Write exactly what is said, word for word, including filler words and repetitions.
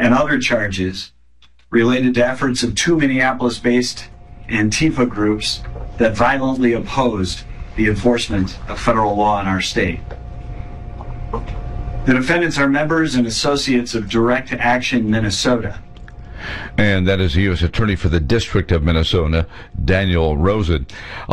and other charges related to efforts of two Minneapolis-based Antifa groups that violently opposed the enforcement of federal law in our state. The defendants are members and associates of Direct Action Minnesota. And that is the U S Attorney for the District of Minnesota, Daniel Rosen.